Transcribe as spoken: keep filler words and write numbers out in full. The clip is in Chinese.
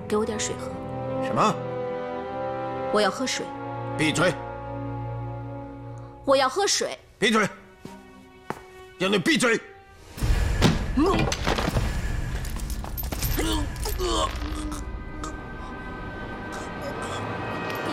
给我点水喝。 什么？ 我要喝水。 闭嘴！ 我要喝水。 闭嘴！叫你闭嘴！嗯